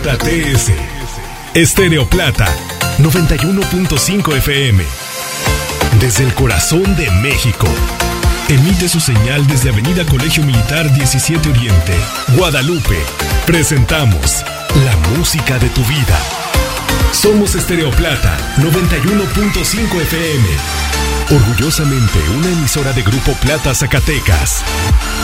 TS. Estéreo Plata, 91.5 FM. Desde el corazón de México. Emite su señal desde Avenida Colegio Militar 17 Oriente, Guadalupe. Presentamos la música de tu vida. Somos Estéreo Plata, 91.5 FM. Orgullosamente una emisora de Grupo Plata Zacatecas.